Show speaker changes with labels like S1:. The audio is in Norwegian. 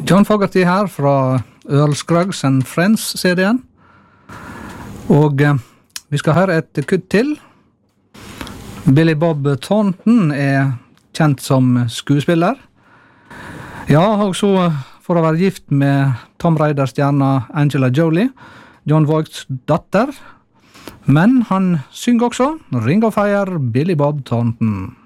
S1: John Fogerty her fra Earl Scruggs and Friends-serien. Og vi skal høre et kutt til. Billy Bob Thornton kjent som skuespiller. Ja, og så for å være gift med Tom Raider-stjerna Angela Jolie, John Voigts datter. Men han synger også Ring of Fire, Billy Bob Thornton.